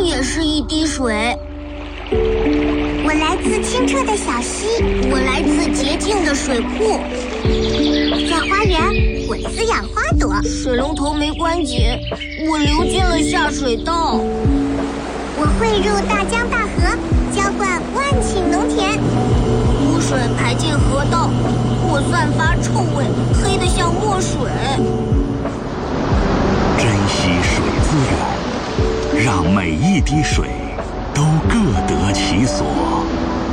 也是一滴水。 我来自清澈的小溪， 我来自洁净的水库。 在花园，我滋养花朵。 水龙头没关紧，我流进了下水道。 我汇入大江大河，浇灌万顷农田。 污水排进河道，我散发臭味，黑得像墨水。 珍惜水资源，让每一滴水